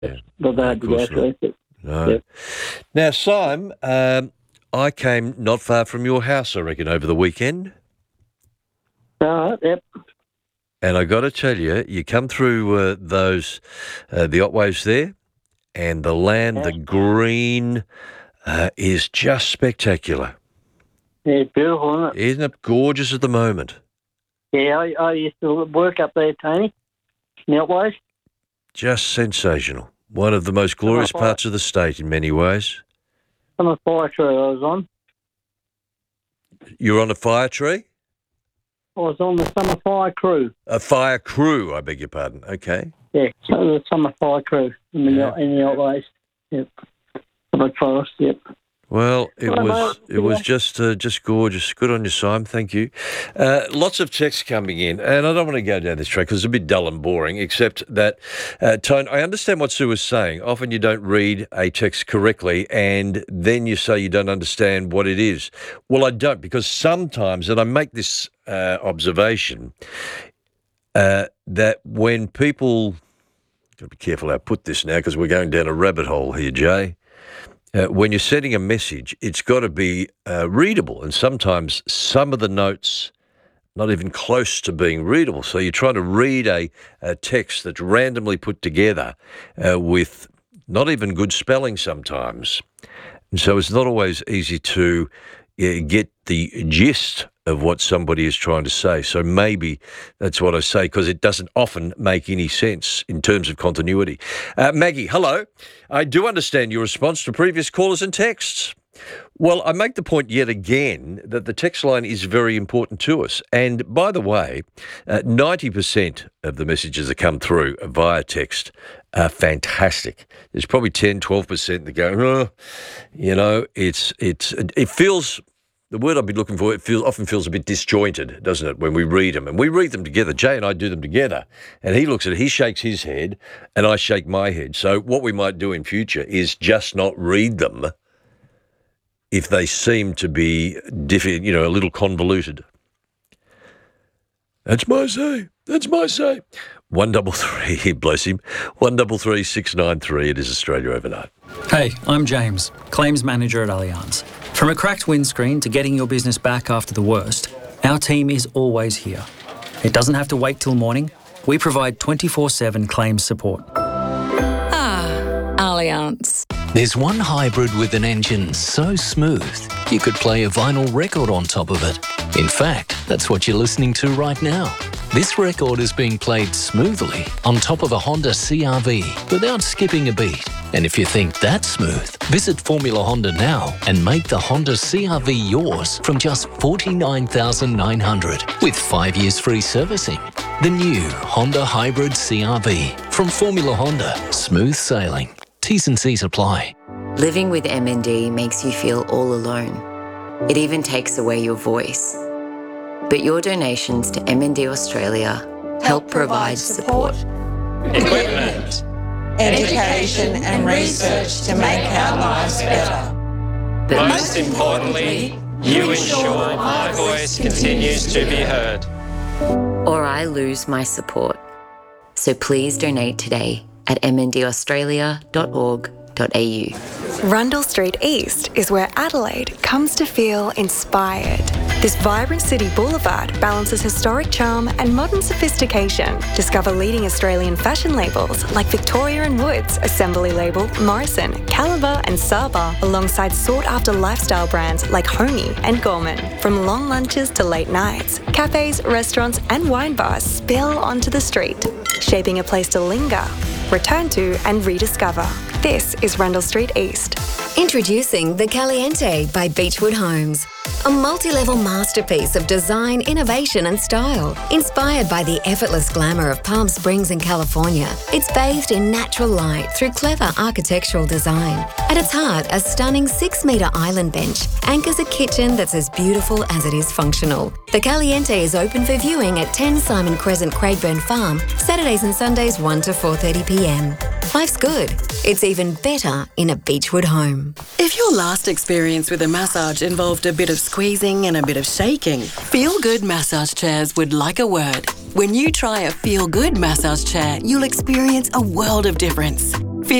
Not that hard to go through. No. Yep. Now, Simon, I came not far from your house, I reckon, over the weekend. Yep. And I got to tell you, you come through the Otways there, and the land, the green, is just spectacular. Yeah, it's beautiful, isn't it? Isn't it gorgeous at the moment? Yeah, I used to work up there, Tony, in the Otways. Just sensational. One of the most glorious parts of the state in many ways. On a fire tree I was on. You're on a fire tree? I was on the summer fire crew. A fire crew, I beg your pardon. Okay. Yeah, so the summer fire crew in the Otways. Yep. Public forest, yep. Well, it was just gorgeous. Good on you, Simon. Thank you. Lots of texts coming in, and I don't want to go down this track because it's a bit dull and boring, except that, Tone, I understand what Sue was saying. Often you don't read a text correctly, and then you say you don't understand what it is. Well, I don't, because sometimes, and I make this observation, that when people... Got to be careful how I put this now because we're going down a rabbit hole here, Jay. When you're sending a message, it's got to be readable, and sometimes some of the notes not even close to being readable. So you're trying to read a text that's randomly put together with not even good spelling sometimes. And so it's not always easy to get the gist of what somebody is trying to say. So maybe that's what I say, because it doesn't often make any sense in terms of continuity. Maggie, hello. I do understand your response to previous callers and texts. Well, I make the point yet again that the text line is very important to us. And by the way, 90% of the messages that come through via text are fantastic. There's probably 10, 12% that go, it feels... The word I've been looking for, often feels a bit disjointed, doesn't it, when we read them? And we read them together. Jay and I do them together. And he looks at it, he shakes his head, and I shake my head. So what we might do in future is just not read them if they seem to be a little convoluted. That's my say. 133, bless him. 133 693. It is Australia Overnight. Hey, I'm James, Claims Manager at Allianz. From a cracked windscreen to getting your business back after the worst, our team is always here. It doesn't have to wait till morning. We provide 24/7 claims support. Allianz. There's one hybrid with an engine so smooth, you could play a vinyl record on top of it. In fact, that's what you're listening to right now. This record is being played smoothly on top of a Honda CR-V without skipping a beat. And if you think that's smooth, visit Formula Honda now and make the Honda CR-V yours from just $49,900 with 5 years free servicing. The new Honda Hybrid CR-V from Formula Honda. Smooth sailing. T's and C's apply. Living with MND makes you feel all alone. It even takes away your voice. But your donations to MND Australia help provide support, equipment, education and research to make our lives better. but Most importantly, you ensure my voice continues to be heard. or I lose my support. So please donate today at mndaustralia.org.au. Rundle Street East is where Adelaide comes to feel inspired. This vibrant city boulevard balances historic charm and modern sophistication. Discover leading Australian fashion labels like Victoria & Woods, Assembly Label, Morrison, Caliber and Saba, alongside sought-after lifestyle brands like Homey and Gorman. From long lunches to late nights, cafes, restaurants and wine bars spill onto the street, shaping a place to linger, return to and rediscover. This is Rundle Street East. Introducing The Caliente by Beechwood Homes. A multi-level masterpiece of design, innovation and style. Inspired by the effortless glamour of Palm Springs in California, it's bathed in natural light through clever architectural design. At its heart, a stunning 6-metre island bench anchors a kitchen that's as beautiful as it is functional. The Caliente is open for viewing at 10 Simon Crescent, Craigburn Farm, Saturdays and Sundays 1 to 4:30pm. Life's good. It's even better in a Beechwood home. If your last experience with a massage involved a bit of squeezing and a bit of shaking, Feel Good Massage Chairs would like a word. When you try a Feel Good massage chair, you'll experience a world of difference.